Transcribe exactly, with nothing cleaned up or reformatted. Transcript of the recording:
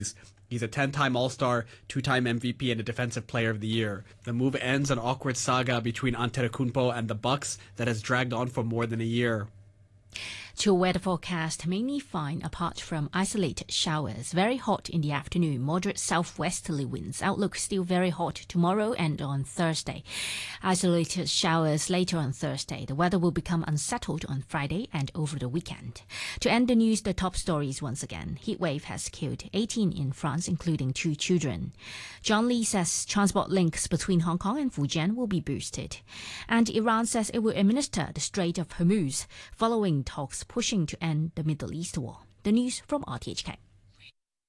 He's a ten-time All-Star, two-time M V P, and a Defensive Player of the Year. The move ends an awkward saga between Antetokounmpo and the Bucks that has dragged on for more than a year. To weather forecast, mainly fine apart from isolated showers. Very hot in the afternoon, moderate southwesterly winds. Outlook still very hot tomorrow and on Thursday. Isolated showers later on Thursday. The weather will become unsettled on Friday and over the weekend. To end the news, the top stories once again. Heatwave has killed eighteen in France, including two children. John Lee says transport links between Hong Kong and Fujian will be boosted. And Iran says it will administer the Strait of Hormuz following talks pushing to end the Middle East war. The news from R T H K.